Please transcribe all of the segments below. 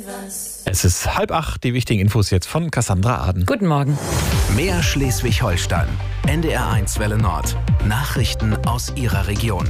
Es ist 7:30, die wichtigen Infos jetzt von Cassandra Aden. Guten Morgen. Mehr Schleswig-Holstein. NDR1 Welle Nord. Nachrichten aus Ihrer Region.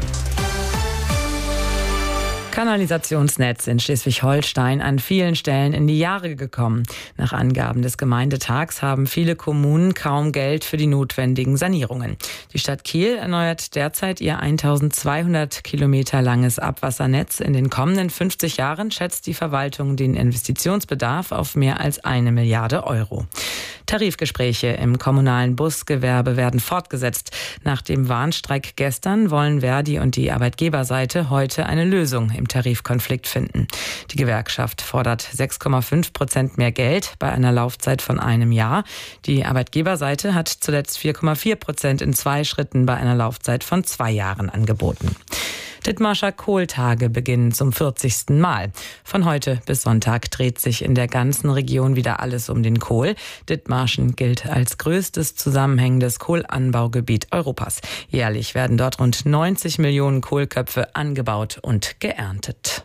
Kanalisationsnetz in Schleswig-Holstein an vielen Stellen in die Jahre gekommen. Nach Angaben des Gemeindetags haben viele Kommunen kaum Geld für die notwendigen Sanierungen. Die Stadt Kiel erneuert derzeit ihr 1200 Kilometer langes Abwassernetz. In den kommenden 50 Jahren schätzt die Verwaltung den Investitionsbedarf auf mehr als 1 Milliarde Euro. Tarifgespräche im kommunalen Busgewerbe werden fortgesetzt. Nach dem Warnstreik gestern wollen Verdi und die Arbeitgeberseite heute eine Lösung im Tarifkonflikt finden. Die Gewerkschaft fordert 6,5% mehr Geld bei einer Laufzeit von 1 Jahr. Die Arbeitgeberseite hat zuletzt 4,4% in 2 Schritten bei einer Laufzeit von 2 Jahren angeboten. Dithmarscher Kohltage beginnen zum 40. Mal. Von heute bis Sonntag dreht sich in der ganzen Region wieder alles um den Kohl. Dithmarschen gilt als größtes zusammenhängendes Kohlanbaugebiet Europas. Jährlich werden dort rund 90 Millionen Kohlköpfe angebaut und geerntet.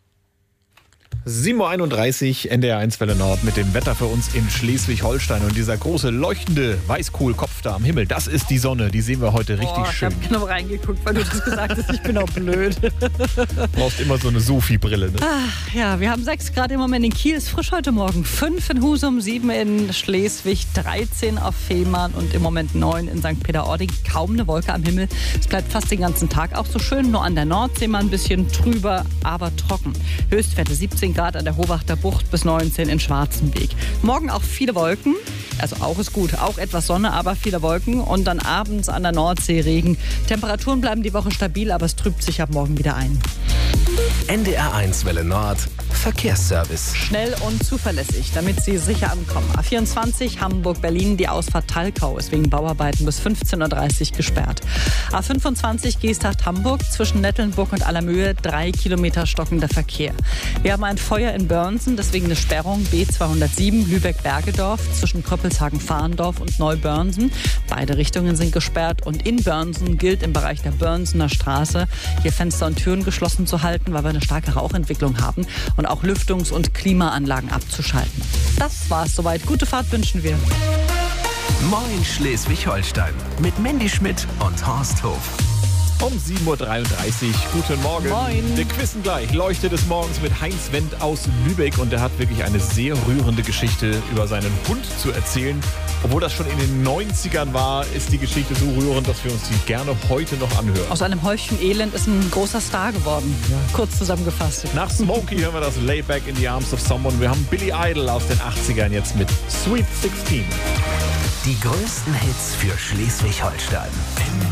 7:31 Uhr, NDR1 Welle Nord mit dem Wetter für uns in Schleswig-Holstein. Und dieser große leuchtende Weißkohlkopf da am Himmel, das ist die Sonne. Die sehen wir heute richtig schön. Ich habe genau reingeguckt, weil du das gesagt hast. Ich bin auch blöd. Du brauchst immer so eine Sophie-Brille, ne? Ja, wir haben 6 Grad im Moment in Kiel. Ist frisch heute Morgen. 5 in Husum, 7 in Schleswig, 13 auf Fehmarn und im Moment 9 in St. Peter-Ording. Kaum eine Wolke am Himmel. Es bleibt fast den ganzen Tag auch so schön. Nur an der Nordsee mal ein bisschen trüber, aber trocken. Höchstwerte 17 Grad an der Howachter Bucht bis 19 in Schwarzenbeek. Morgen auch viele Wolken, also auch ist gut, auch etwas Sonne, aber viele Wolken und dann abends an der Nordsee Regen. Temperaturen bleiben die Woche stabil, aber es trübt sich ab morgen wieder ein. NDR1 Welle Nord. Verkehrsservice. Schnell und zuverlässig, damit Sie sicher ankommen. A24 Hamburg-Berlin, die Ausfahrt Talkau ist wegen Bauarbeiten bis 15:30 Uhr gesperrt. A25 Geesthacht-Hamburg zwischen Nettelnburg und Allermöhe 3 Kilometer stockender Verkehr. Wir haben ein Feuer in Börnsen, deswegen eine Sperrung B207 Lübeck-Bergedorf zwischen Kröppelshagen-Fahrendorf und Neubörnsen. Beide Richtungen sind gesperrt und in Börnsen gilt im Bereich der Börnsener Straße hier Fenster und Türen geschlossen zu halten, weil wir eine starke Rauchentwicklung haben und auch Lüftungs- und Klimaanlagen abzuschalten. Das war's soweit. Gute Fahrt wünschen wir. Moin Schleswig-Holstein mit Mandy Schmidt und Horst Hof. Um 7:33 Uhr, guten Morgen. Moin. Wir quissen gleich Leuchte des Morgens mit Heinz Wendt aus Lübeck. Und der hat wirklich eine sehr rührende Geschichte über seinen Hund zu erzählen. Obwohl das schon in den 90ern war, ist die Geschichte so rührend, dass wir uns die gerne heute noch anhören. Aus einem Häufchen Elend ist ein großer Star geworden. Ja. Kurz zusammengefasst. Nach Smokey hören wir das Layback in the Arms of Someone. Wir haben Billy Idol aus den 80ern jetzt mit Sweet 16. Die größten Hits für Schleswig-Holstein.